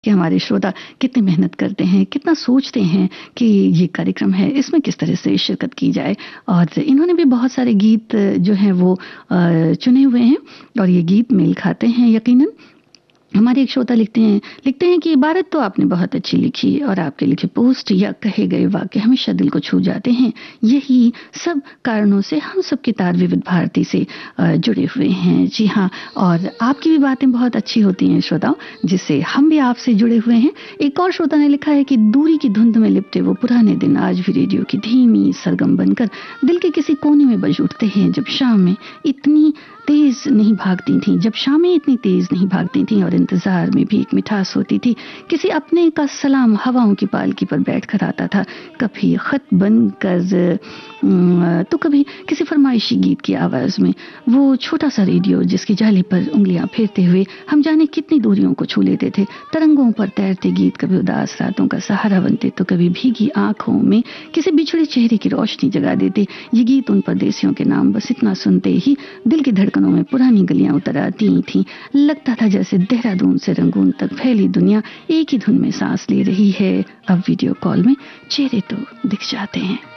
कि हमारे श्रोता कितनी मेहनत करते हैं, कितना सोचते हैं कि ये कार्यक्रम है, इसमें किस तरह से शिरकत की जाए। और इन्होंने भी बहुत सारे गीत जो हैं वो चुने हुए हैं और ये गीत मेल खाते हैं यकीनन। हमारे एक श्रोता लिखते हैं कि इबारत तो आपने बहुत अच्छी लिखी और आपके लिखे पोस्ट या कहे गए वाक्य हमेशा दिल को छू जाते हैं। यही सब कारणों से हम सब के तार विविध भारती से जुड़े हुए हैं। जी हाँ, और आपकी भी बातें बहुत अच्छी होती हैं श्रोताओं, जिससे हम भी आपसे जुड़े हुए हैं। एक और श्रोता ने लिखा है कि दूरी की धुंध में लिपटे वो पुराने दिन आज भी रेडियो की धीमी सरगम बनकर दिल के किसी कोने में बज उठते हैं। जब शामें इतनी तेज नहीं भागती थी, जब शामें इतनी तेज नहीं भागती थी और इंतजार में भी एक मिठास होती थी। किसी अपने का सलाम हवाओं की पालकी पर बैठकर आता था, कभी खत बनकर तो कभी किसी फरमाइशी गीत की आवाज में। वो छोटा सा रेडियो जिसकी जाली पर उंगलियां फेरते हुए हम जाने कितनी दूरियों को छू लेते थे। तरंगों पर तैरते गीत कभी उदास रातों का सहारा बनते तो कभी भीगी आंखों में किसी बिछड़े चेहरे की रोशनी जगा देते। ये गीत उन परदेसियों के नाम बस इतना सुनते ही दिल की धड़कनों में पुरानी गलियां उतर आती थीं। लगता था जैसे देहरादून से रंगून तक फैली दुनिया एक ही धुन में सांस ले रही है। अब वीडियो कॉल में चेहरे तो दिख जाते हैं।